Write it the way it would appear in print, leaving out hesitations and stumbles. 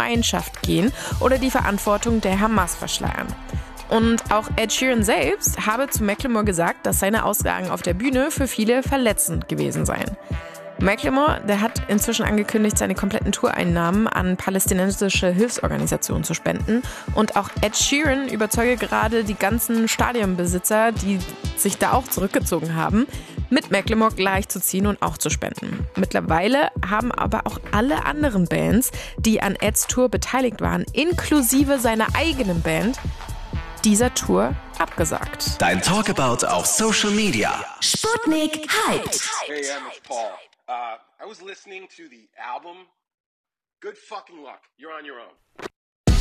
Feindschaft gehen oder die Verantwortung der Hamas verschleiern. Und auch Ed Sheeran selbst habe zu Macklemore gesagt, dass seine Aussagen auf der Bühne für viele verletzend gewesen seien. Macklemore, der hat inzwischen angekündigt, seine kompletten Toureinnahmen an palästinensische Hilfsorganisationen zu spenden. Und auch Ed Sheeran überzeuge gerade die ganzen Stadionbesitzer, die sich da auch zurückgezogen haben, mit Macklemore gleichzuziehen und auch zu spenden. Mittlerweile haben aber auch alle anderen Bands, die an Eds Tour beteiligt waren, inklusive seiner eigenen Band, dieser Tour abgesagt. Dein Talkabout auf Social Media. Sputnik Hyped. Hey, it's Paul. I was listening to the album. Good fucking luck. You're on your own.